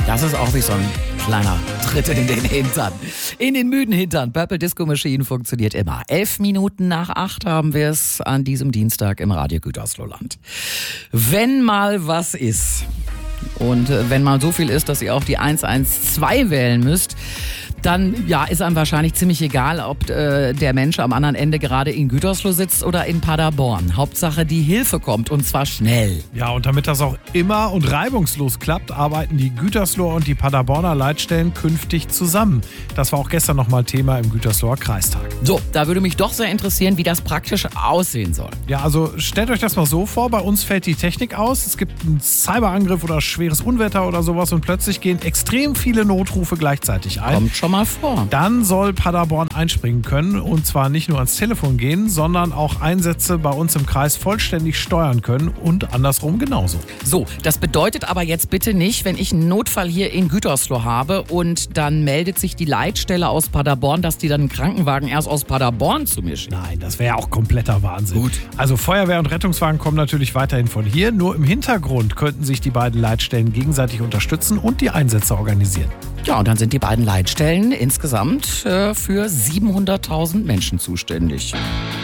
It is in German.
Das ist auch wie so ein kleiner Tritt in den Hintern. In den müden Hintern. Purple Disco Machine funktioniert immer. 11 Minuten nach 8 haben wir es an diesem Dienstag im Radio Gütersloh-Land. Wenn mal was ist und wenn mal so viel ist, dass ihr auch die 112 wählen müsst, dann ist einem wahrscheinlich ziemlich egal, ob der Mensch am anderen Ende gerade in Gütersloh sitzt oder in Paderborn. Hauptsache, die Hilfe kommt und zwar schnell. Ja, und damit das auch immer und reibungslos klappt, arbeiten die Gütersloher und die Paderborner Leitstellen künftig zusammen. Das war auch gestern nochmal Thema im Gütersloher Kreistag. So, da würde mich doch sehr interessieren, wie das praktisch aussehen soll. Ja, also stellt euch das mal so vor, bei uns fällt die Technik aus, es gibt einen Cyberangriff oder schweres Unwetter oder sowas und plötzlich gehen extrem viele Notrufe gleichzeitig ein. Kommt schon mal vor. Dann soll Paderborn einspringen können und zwar nicht nur ans Telefon gehen, sondern auch Einsätze bei uns im Kreis vollständig steuern können und andersrum genauso. So, das bedeutet aber jetzt bitte nicht, wenn ich einen Notfall hier in Gütersloh habe und dann meldet sich die Leitstelle aus Paderborn, dass die dann einen Krankenwagen erst aus Paderborn zu mir schicken. Nein, das wäre ja auch kompletter Wahnsinn. Gut. Also Feuerwehr und Rettungswagen kommen natürlich weiterhin von hier, nur im Hintergrund könnten sich die beiden Leitstellen gegenseitig unterstützen und die Einsätze organisieren. Ja, und dann sind die beiden Leitstellen insgesamt für 700.000 Menschen zuständig.